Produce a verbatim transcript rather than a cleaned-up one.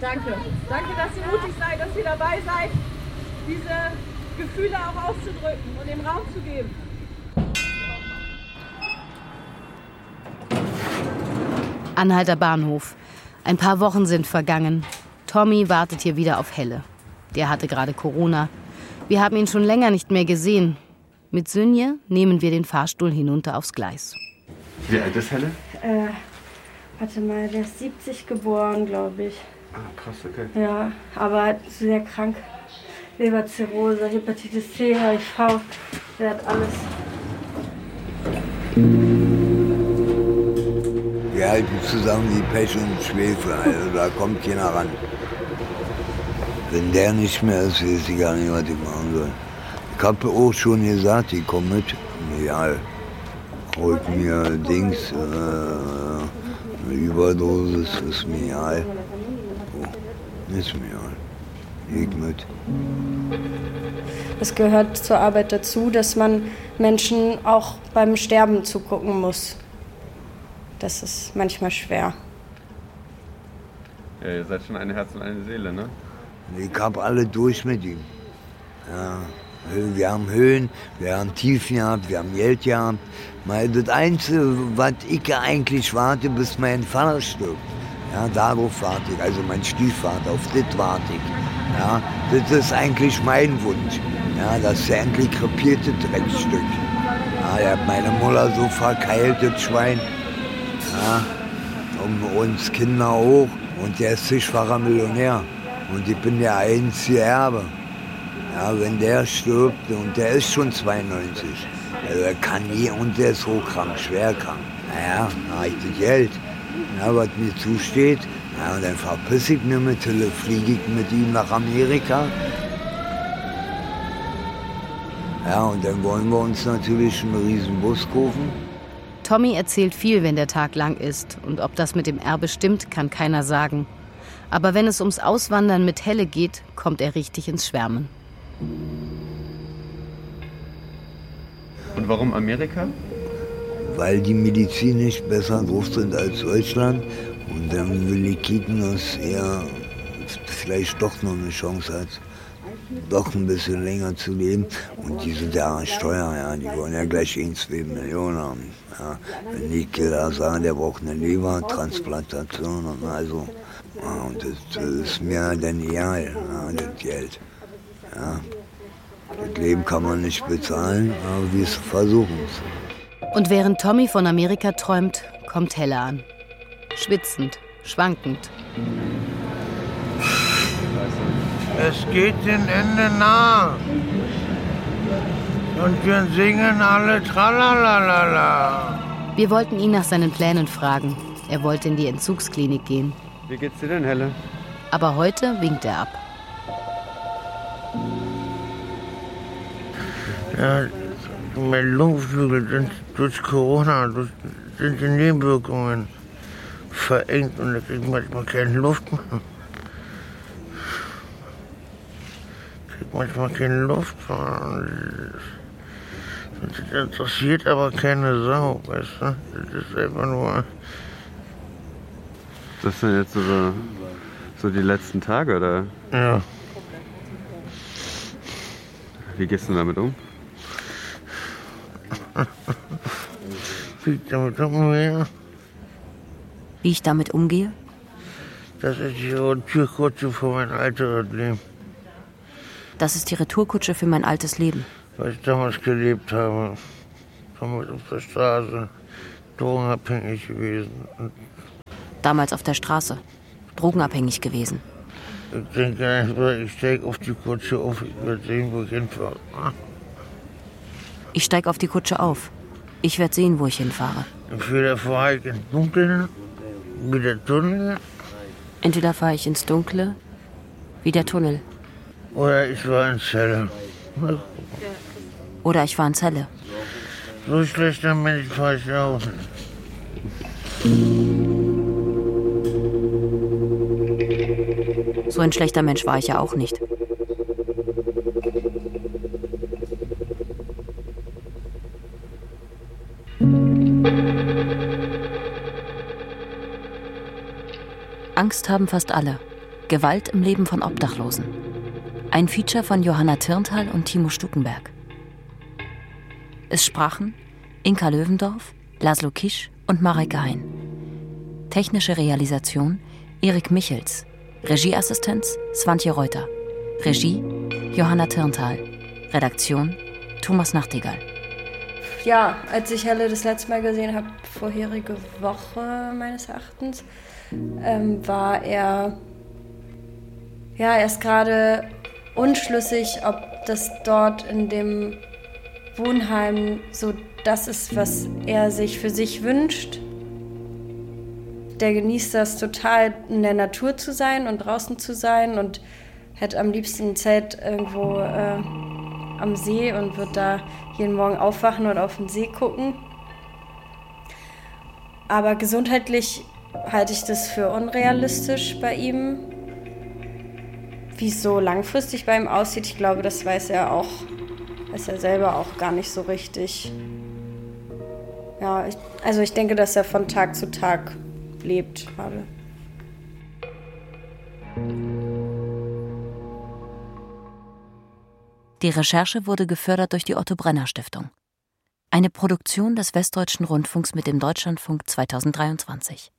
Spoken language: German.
Danke. Danke, dass ihr mutig seid, dass ihr dabei seid, diese Gefühle auch auszudrücken und dem Raum zu geben. Anhalter Bahnhof. Ein paar Wochen sind vergangen. Tommy wartet hier wieder auf Helle. Der hatte gerade Corona. Wir haben ihn schon länger nicht mehr gesehen. Mit Sünje nehmen wir den Fahrstuhl hinunter aufs Gleis. Wie alt ist Helle? Äh, warte mal, der ist siebzig geboren, glaube ich. Ah, krass, okay. Ja, aber sehr krank. Leberzirrhose, Hepatitis C, H I V, der hat alles. Wir halten zusammen wie Pech und Schwefel, also da kommt keiner ran. Wenn der nicht mehr ist, weiß ich gar nicht, was ich machen soll. Ich habe auch schon gesagt, ich komme mit. Ja, holt mir Dings, äh, eine Überdosis, ist mir egal. Oh, ist mir egal. Ich mit. Es gehört zur Arbeit dazu, dass man Menschen auch beim Sterben zugucken muss. Das ist manchmal schwer. Ja, ihr seid schon ein Herz und eine Seele, ne? Ich hab alle durch mit ihm. Ja, wir haben Höhen, wir haben Tiefen gehabt, wir haben Geld gehabt. Das Einzige, was ich eigentlich warte, bis mein Vater stirbt. Ja, darauf warte ich, also mein Stiefvater, auf das warte ich. Ja, das ist eigentlich mein Wunsch. Ja, dass er endlich krepiert, das Dreckstück. Ja, er hat meine Mutter so verkeilt, das Schwein. Ja, und uns Kinder auch. Und der ist zigfacher Millionär. Und ich bin der einzige Erbe. Ja, wenn der stirbt, und der ist schon zweiundneunzig. Also er kann nie, und der ist hochkrank, schwer krank. Naja, dann habe ich das Geld, ja, was mir zusteht. Ja, und dann verpiss ich mich mit Hille, fliege ich mit ihm nach Amerika. Ja, und dann wollen wir uns natürlich einen riesen Bus kaufen. Tommy erzählt viel, wenn der Tag lang ist. Und ob das mit dem Erbe stimmt, kann keiner sagen. Aber wenn es ums Auswandern mit Helle geht, kommt er richtig ins Schwärmen. Und warum Amerika? Weil die Medizin nicht besser drauf sind als Deutschland. Und dann will ich kicken, dass er vielleicht doch noch eine Chance hat, doch ein bisschen länger zu leben. Und die sind ja Steuer, ja, die wollen ja gleich ein, zwei Millionen haben. Ja, wenn ich da sage, der braucht eine Lebertransplantation, also, ja, und das ist mir dann egal, ja, das Geld. Ja. Das Leben kann man nicht bezahlen, aber wir versuchen es. Und während Tommy von Amerika träumt, kommt Helle an. Schwitzend, schwankend. Es geht dem Ende nah. Und wir singen alle Tralalala. Wir wollten ihn nach seinen Plänen fragen. Er wollte in die Entzugsklinik gehen. Wie geht's dir denn, Helle? Aber heute winkt er ab. Ja, mein Lungenflügel sind durch Corona, durch, sind die Nebenwirkungen verengt und da kriegt manchmal keine Luft mehr. Kriegt manchmal keine Luft mehr. Das interessiert aber keine Sau, weißt du? Das ist einfach nur... Das sind jetzt so, so die letzten Tage, oder? Ja. Wie gehst du damit um? Wie ich damit umgehe? Wie ich damit umgehe? Das ist die Retourkutsche für mein altes Leben. Das ist die Retourkutsche für mein altes Leben. Weil ich damals gelebt habe. Damals auf der Straße. Drogenabhängig gewesen. Und Damals auf der Straße. Drogenabhängig gewesen. ich denke einfach, ich steige auf die Kutsche auf. Ich werde sehen, wo ich hinfahre. Ich steige auf die Kutsche auf. Ich werde sehen, wo ich hinfahre. Entweder fahre ich ins Dunkle, wie der Tunnel. Entweder fahre ich ins Dunkle, wie der Tunnel. Oder ich fahre ins Zelle. Oder ich fahre ins Helle. So schlechter Mensch fahre ich auch. So ein schlechter Mensch war ich ja auch nicht. Angst haben fast alle. Gewalt im Leben von Obdachlosen. Ein Feature von Johanna Tirntal und Timo Stukenberg. Es sprachen Inka Löwendorf, Laszlo Kisch und Marek Hein. Technische Realisation Erik Michels. Regieassistenz Swantje Reuter. Regie Johanna Tirntal. Redaktion Thomas Nachtigall. Ja, als ich Helle das letzte Mal gesehen habe, vorherige Woche meines Erachtens, ähm, war er, ja, er ist gerade unschlüssig, ob das dort in dem Wohnheim so das ist, was er sich für sich wünscht. Der genießt das total, in der Natur zu sein und draußen zu sein und hätte am liebsten ein Zelt irgendwo äh, am See und wird da jeden Morgen aufwachen und auf den See gucken. Aber gesundheitlich halte ich das für unrealistisch bei ihm. Wie es so langfristig bei ihm aussieht, ich glaube, das weiß er auch, weiß er selber auch gar nicht so richtig. Ja, ich, also ich denke, dass er von Tag zu Tag lebt gerade. Die Recherche wurde gefördert durch die Otto-Brenner-Stiftung. Eine Produktion des Westdeutschen Rundfunks mit dem Deutschlandfunk zweitausenddreiundzwanzig.